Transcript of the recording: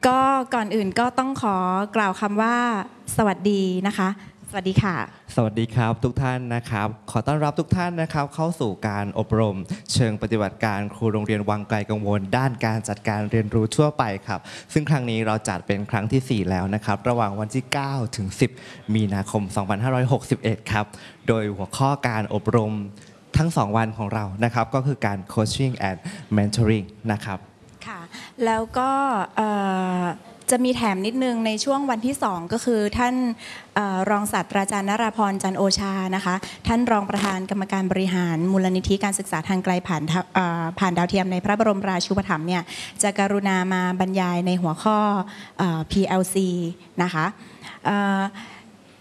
ก็ก่อนอื่นก็ต้องขอกล่าวคำว่าสวัสดีนะคะสวัสดีค่ะสวัสดีครับทุกท่านนะครับขอต้อนรับทุกท่านนะครับเข้าสู่การอบรมเชิงปฏิบัติการครูโรงเรียนวังไกลกังวลด้านการจัดการเรียนรู้ทั่วไปครับซึ่งครั้งนี้เราจัดเป็นครั้งที่ 4 แล้วนะครับระหว่างวันที่ 9 ถึง 10 มีนาคม 2561 ครับโดยหัวข้อการอบรมทั้ง 2 วันของเรานะครับก็คือการ coaching and mentoring นะครับค่ะแล้วก็จะมีแถมนิดนึงในช่วงวันที่2ก็คือท่านรองศาสตราจารย์นราพรจันโอชานะคะท่านรองประธานกรรมการบริหารมูลนิธิการศึกษาทางไกลผ่านดาวเทียมในพระบรมราชูปถัมภ์เนี่ยจะกรุณามาบรรยายในหัวข้อ PLC นะคะ